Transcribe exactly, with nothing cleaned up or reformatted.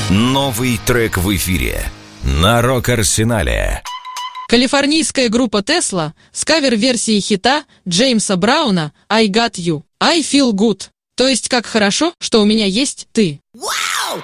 Новый трек в эфире на Рок-Арсенале. Калифорнийская группа Tesla с кавер-версией хита Джеймса Брауна «I Got You». I Feel Good. То есть как хорошо, что у меня есть ты. Wow!